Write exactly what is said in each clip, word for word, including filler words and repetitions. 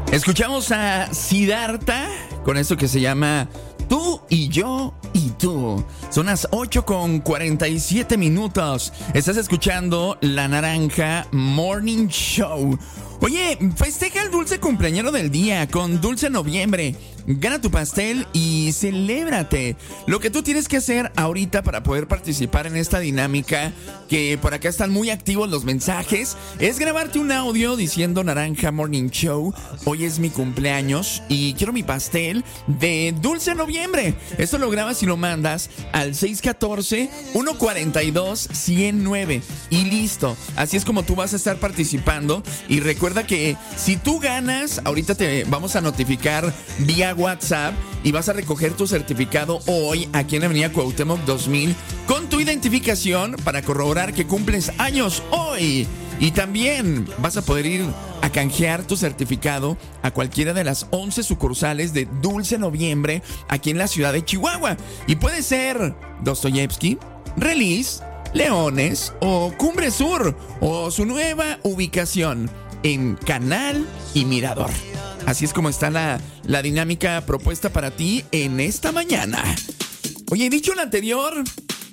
Escuchamos a Siddhartha con esto que se llama Tú y yo y tú. Son las ocho con cuarenta y siete minutos. Estás escuchando La Naranja Morning Show. Oye, festeja el dulce cumpleañero del día con Dulce Noviembre. Gana tu pastel y celébrate. Lo que tú tienes que hacer ahorita para poder participar en esta dinámica, que por acá están muy activos los mensajes, es grabarte un audio diciendo Naranja Morning Show, hoy es mi cumpleaños y quiero mi pastel de Dulce Noviembre. Esto lo grabas y lo mandas al seis uno cuatro, uno cuatro dos, cero nueve y listo. Así es como tú vas a estar participando. Y recuerda que si tú ganas, ahorita te vamos a notificar vía WhatsApp y vas a recoger tu certificado hoy aquí en Avenida Cuauhtémoc dos mil con tu identificación para corroborar que cumples años hoy. Y también vas a poder ir a canjear tu certificado a cualquiera de las once sucursales de Dulce Noviembre aquí en la ciudad de Chihuahua. Y puede ser Dostoyevsky, Relis, Leones o Cumbre Sur, o su nueva ubicación en Canal y Mirador. Así es como está la, la dinámica propuesta para ti en esta mañana. Oye, dicho lo anterior,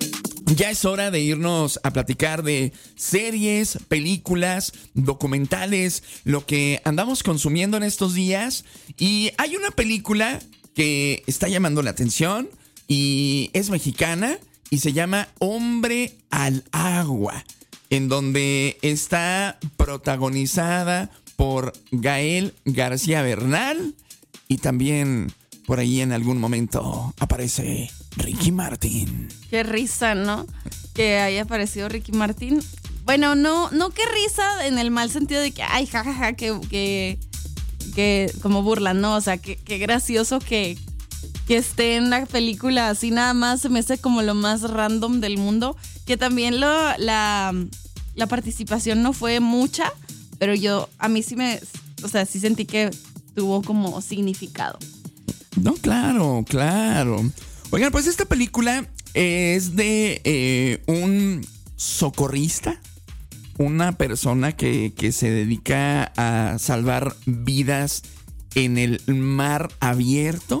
ya es hora de irnos a platicar de series, películas, documentales, lo que andamos consumiendo en estos días. Y hay una película que está llamando la atención y es mexicana y se llama Hombre al Agua, en donde está protagonizada por Gael García Bernal y también por ahí en algún momento aparece Ricky Martin. Qué risa, ¿no? Que haya aparecido Ricky Martin. Bueno, no, no qué risa en el mal sentido de que, ay, jajaja, ja, ja, que, que, que como burla, ¿no? O sea, que, que gracioso que, que esté en la película así nada más. Se me hace como lo más random del mundo. Que también lo, la, la participación no fue mucha, pero yo, a mí sí me, o sea, sí sentí que tuvo como significado. No, claro, claro. Oigan, pues esta película es de eh, un socorrista, una persona que, que se dedica a salvar vidas en el mar abierto.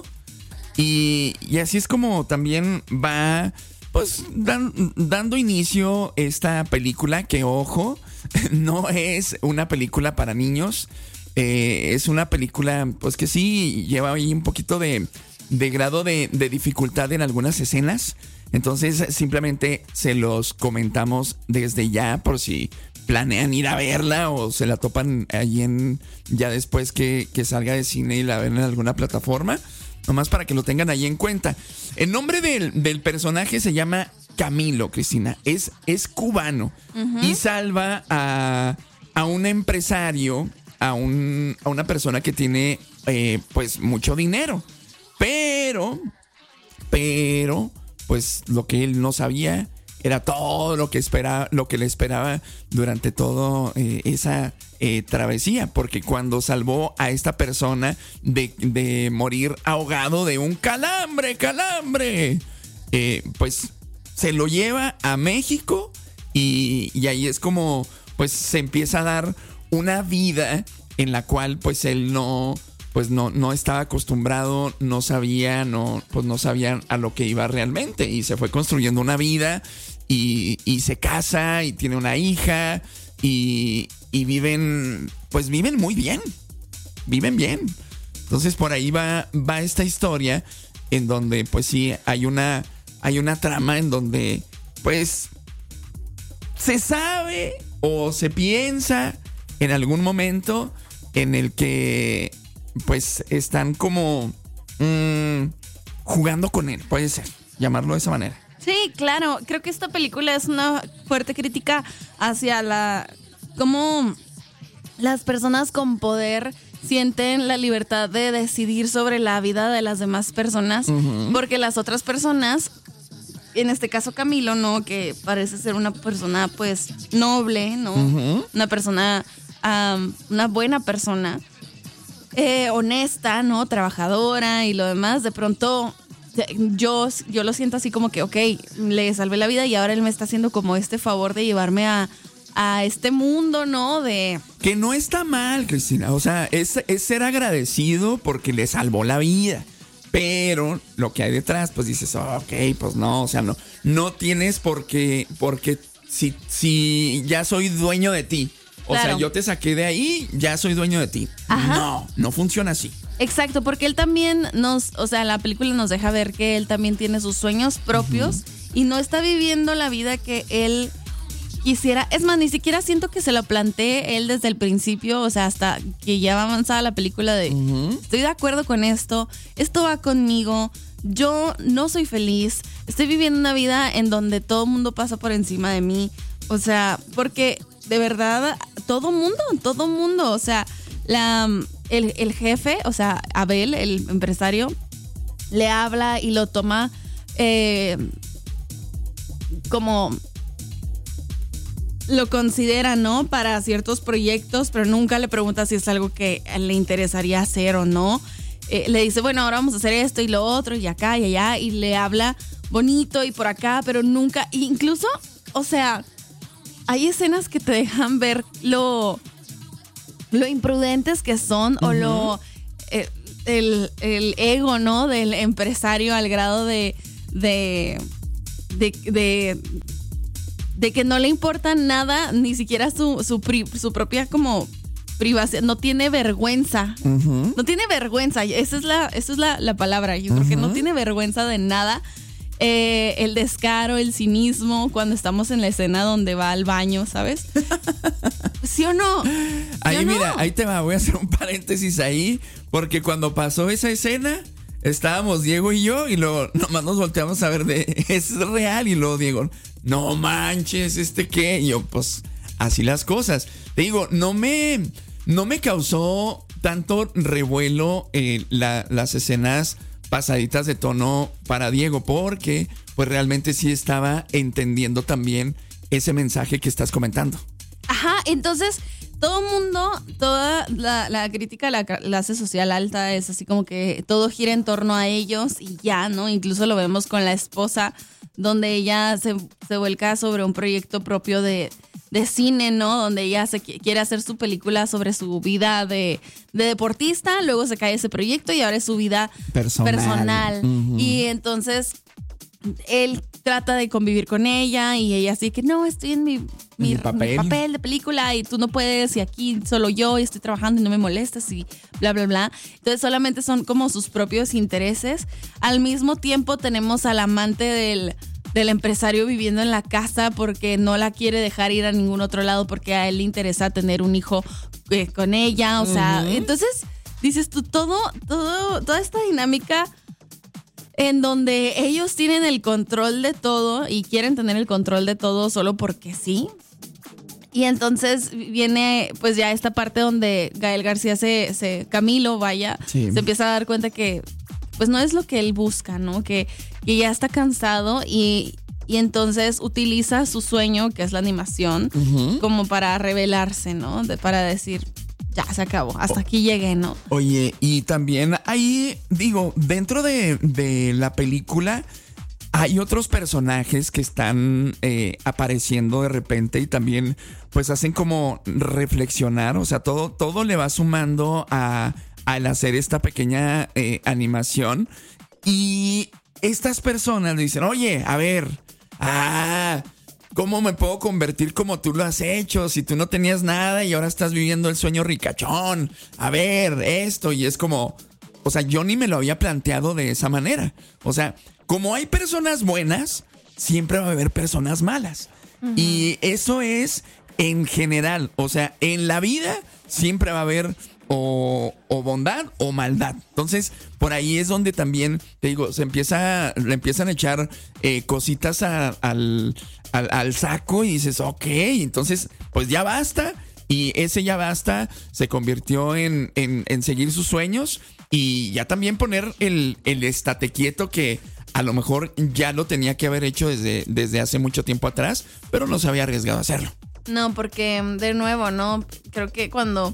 Y, y así es como también va, pues, dan, dando inicio esta película, que, ojo, no es una película para niños. Eh, es una película, pues, que sí lleva ahí un poquito de, de grado de, de dificultad en algunas escenas. Entonces, simplemente se los comentamos desde ya por si planean ir a verla o se la topan ahí en, ya después que, que salga de cine y la ven en alguna plataforma. Nomás para que lo tengan ahí en cuenta. El nombre del, del personaje se llama Camilo, Cristina. Es, es cubano. Uh-huh. Y salva a, a un empresario, a, un, a una persona que tiene eh, pues mucho dinero. Pero, pero, pues lo que él no sabía era todo lo que esperaba, lo que le esperaba durante todo eh, esa eh, travesía, porque cuando salvó a esta persona de, de morir ahogado de un calambre, calambre, eh, pues se lo lleva a México y, y ahí es como pues se empieza a dar una vida en la cual pues él no pues no, no estaba acostumbrado, no sabía, no, pues no sabía a lo que iba realmente y se fue construyendo una vida. Y, y se casa y tiene una hija y, y viven, pues viven muy bien, viven bien. Entonces por ahí va, va esta historia en donde pues sí hay una, hay una trama en donde pues se sabe o se piensa en algún momento en el que pues están como mmm, jugando con él, puede ser, llamarlo de esa manera. Sí, claro. Creo que esta película es una fuerte crítica hacia la cómo las personas con poder sienten la libertad de decidir sobre la vida de las demás personas, uh-huh. porque las otras personas, en este caso Camilo, ¿no? Que parece ser una persona, pues, noble, ¿no? Uh-huh. Una persona, um, una buena persona, eh, honesta, ¿no? Trabajadora y lo demás, de pronto... Yo, yo lo siento así como que, ok, le salvé la vida y ahora él me está haciendo como este favor de llevarme a, a este mundo, ¿no? De... Que no está mal, Cristina. O sea, es, es ser agradecido porque le salvó la vida. Pero lo que hay detrás, pues dices, oh, ok, pues no, o sea, no, no tienes por qué, porque si, si ya soy dueño de ti, o claro. sea, yo te saqué de ahí, ya soy dueño de ti. Ajá. No, no funciona así. Exacto, porque él también nos, o sea, la película nos deja ver que él también tiene sus sueños propios uh-huh. y no está viviendo la vida que él quisiera. Es más, ni siquiera siento que se lo plantee él desde el principio, o sea, hasta que ya va avanzada la película de uh-huh. estoy de acuerdo con esto, esto va conmigo, yo no soy feliz, estoy viviendo una vida en donde todo el mundo pasa por encima de mí, o sea, porque de verdad, todo mundo, todo mundo, o sea, la, el, el jefe, o sea, Abel, el empresario, le habla y lo toma eh, como... lo considera, ¿no? Para ciertos proyectos, pero nunca le pregunta si es algo que le interesaría hacer o no. Eh, le dice, bueno, ahora vamos a hacer esto y lo otro y acá y allá, y le habla bonito y por acá, pero nunca, incluso, o sea, hay escenas que te dejan ver lo, lo imprudentes que son uh-huh. o lo eh, el, el ego, ¿no? Del empresario al grado de de de, de de que no le importa nada, ni siquiera su, su, pri, su propia como privacidad, no tiene vergüenza, uh-huh. no tiene vergüenza, esa es la, esa es la, la palabra, yo uh-huh. creo que no tiene vergüenza de nada, eh, el descaro, el cinismo, cuando estamos en la escena donde va al baño, ¿sabes? ¿Sí o no? ¿Sí ahí o no? Mira, ahí te va, voy a hacer un paréntesis ahí, porque cuando pasó esa escena, estábamos Diego y yo, y luego nomás nos volteamos a ver de, ¿es real? Y luego Diego, no manches, ¿este qué? Y yo, pues, así las cosas. Te digo, no me, no me causó tanto revuelo eh, la, las escenas pasaditas de tono para Diego, porque pues realmente sí estaba entendiendo también ese mensaje que estás comentando. Ajá, entonces... todo el mundo, toda la, la crítica a la clase social alta es así como que todo gira en torno a ellos y ya, ¿no? Incluso lo vemos con la esposa, donde ella se, se vuelca sobre un proyecto propio de, de cine, ¿no? Donde ella se quiere hacer su película sobre su vida de, de deportista, luego se cae ese proyecto y ahora es su vida personal. personal. Uh-huh. Y entonces... él trata de convivir con ella y ella así que no, estoy en mi, mi, mi, papel. mi papel de película y tú no puedes y aquí solo yo y estoy trabajando y no me molestas y bla, bla, bla. Entonces solamente son como sus propios intereses. Al mismo tiempo tenemos al amante del, del empresario viviendo en la casa porque no la quiere dejar ir a ningún otro lado porque a él le interesa tener un hijo eh, con ella. O sea, uh-huh. entonces dices tú, todo, todo, toda esta dinámica... en donde ellos tienen el control de todo y quieren tener el control de todo solo porque sí. Y entonces viene pues ya esta parte donde Gael García se, se Camilo, vaya, sí. se empieza a dar cuenta que pues no es lo que él busca, ¿no? Que, que ya está cansado y, y entonces utiliza su sueño, que es la animación, uh-huh. como para rebelarse, ¿no? De, para decir... ya se acabó, hasta aquí llegué, ¿no? Oye, y también ahí, digo, dentro de, de la película hay otros personajes que están eh, apareciendo de repente y también pues hacen como reflexionar, o sea, todo, todo le va sumando a, al hacer esta pequeña eh, animación y estas personas dicen, oye, a ver, ah... ¿cómo me puedo convertir como tú lo has hecho? Si tú no tenías nada y ahora estás viviendo el sueño ricachón. A ver, esto. Y es como... o sea, yo ni me lo había planteado de esa manera. O sea, como hay personas buenas, siempre va a haber personas malas. Uh-huh. Y eso es en general. O sea, en la vida siempre va a haber... O, o bondad o maldad. Entonces, por ahí es donde también, te digo, se empieza, le empiezan a echar eh, cositas a, al, al, al saco y dices, ok, entonces, pues ya basta. Y ese ya basta se convirtió en, en, en seguir sus sueños y ya también poner el, el estate quieto que a lo mejor ya lo tenía que haber hecho desde, desde hace mucho tiempo atrás, pero no se había arriesgado a hacerlo. No, porque de nuevo, ¿no? Creo que cuando...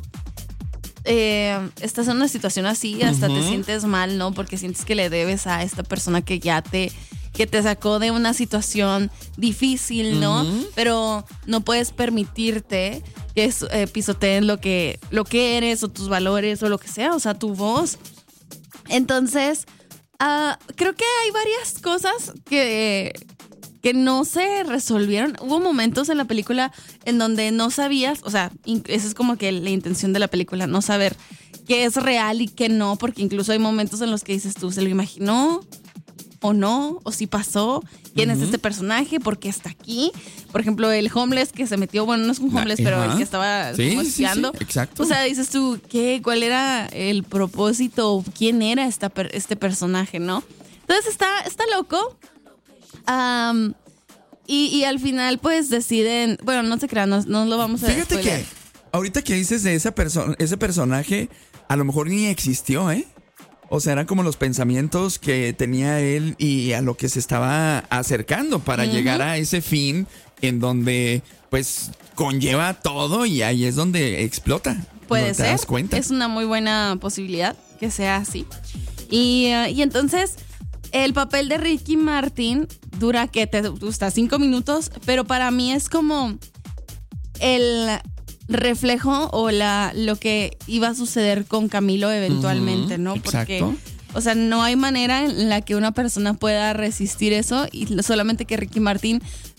Eh, estás en una situación así, hasta uh-huh. te sientes mal, ¿no? Porque sientes que le debes a esta persona que ya te que te sacó de una situación difícil, ¿no? Ujú. Pero no puedes permitirte que es, eh, pisoteen lo que, lo que eres o tus valores o lo que sea, o sea, tu voz. Entonces, uh, creo que hay varias cosas que, que no se resolvieron. Hubo momentos en la película en donde no sabías, o sea, in- esa es como que la intención de la película, no saber qué es real y qué no, porque incluso hay momentos en los que dices tú, ¿se lo imaginó o no? ¿O sí pasó? ¿Quién Ujú. es este personaje? ¿Por qué está aquí? Por ejemplo, el homeless que se metió, bueno, no es un homeless, Ah, pero ajá. el que estaba Sí, como sí, sí, espiando. exacto. O sea, dices tú, ¿qué? ¿Cuál era el propósito? ¿Quién era esta, per- este personaje, no? Entonces está, está loco. Am, y, y al final, pues deciden. Bueno, no se crean, no, no lo vamos a Fíjate spoilear. que ahorita que dices de esa persona, ese personaje, a lo mejor ni existió, ¿eh? O sea, eran como los pensamientos que tenía él y a lo que se estaba acercando para Ujú. llegar a ese fin en donde, pues, conlleva todo y ahí es donde explota. Puede ¿No te ser. das cuenta? Es una muy buena posibilidad que sea así. Y, eh, y entonces, el papel de Ricky Martin dura, que te gusta? Cinco minutos, pero para mí es como el reflejo o la lo que iba a suceder con Camilo eventualmente, Ujú, ¿no? exacto. Porque, o sea, no hay manera en la que una persona pueda resistir eso y solamente que Ricky Martin